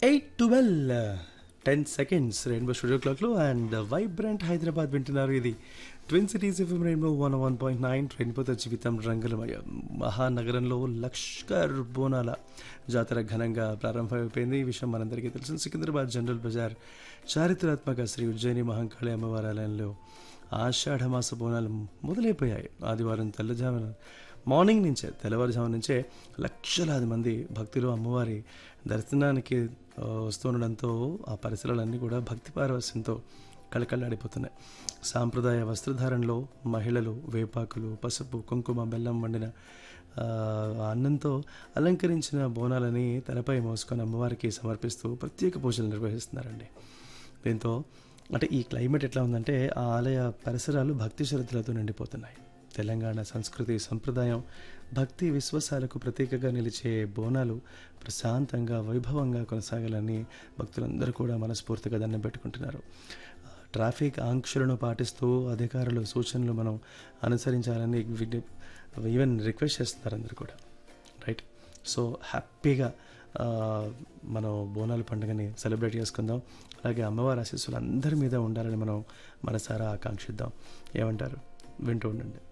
8:12 10 seconds rainbow studio క్లాక్లో and vibrant Hyderabad వింటున్నారు. ఇది ట్విన్ సిటీస్ ఎఫ్ఎం రెయిన్బో 101.9 రెయిన్బోతో జీవితం రంగులమయ. మహానగరంలో లష్కర్ బోనాల జాతర ఘనంగా ప్రారంభమైపోయింది. ఈ విషయం మనందరికీ తెలుసు. సికింద్రాబాద్ జనరల్ బజార్ చారిత్రాత్మక శ్రీ ఉజ్జయిని మహంకాళి అమ్మవారి ఆలయంలో ఆషాఢమాస బోనాలు మొదలైపోయాయి. ఆదివారం తెల్లవారుజాము నుంచే లక్షలాది మంది భక్తులు అమ్మవారి దర్శనానికి వస్తుండడంతో ఆ పరిసరాలన్నీ కూడా భక్తి పారవస్యంతో కళకళలాడిపోతున్నాయి. సాంప్రదాయ వస్త్రధారణలో మహిళలు వేపాకులు, పసుపు, కుంకుమ, బెల్లం వండిన అన్నంతో అలంకరించిన బోనాలని తలపై మోసుకొని అమ్మవారికి సమర్పిస్తూ ప్రత్యేక పూజలు నిర్వహిస్తున్నారండి. దీంతో అంటే ఈ క్లైమేట్ ఎట్లా ఉందంటే ఆ ఆలయ పరిసరాలు భక్తి శ్రద్ధలతో నిండిపోతున్నాయి. తెలంగాణ సంస్కృతి సంప్రదాయం భక్తి విశ్వాసాలకు ప్రతీకగా నిలిచే బోనాలు ప్రశాంతంగా వైభవంగా కొనసాగాలని భక్తులందరూ కూడా మనస్ఫూర్తిగా దండం పెట్టుకుంటున్నారు. ట్రాఫిక్ ఆంక్షలను పాటిస్తూ అధికారుల సూచనలు మనం అనుసరించాలని ఈవెన్ రిక్వెస్ట్ చేస్తున్నారు అందరూ కూడా. రైట్. సో హ్యాపీగా మనం బోనాల పండుగని సెలబ్రేట్ చేసుకుందాం. అలాగే అమ్మవారి ఆశీస్సులు అందరి మీద ఉండాలని మనం మనసారా ఆకాంక్షిద్దాం. ఏమంటారు? వింటూ ఉండండి.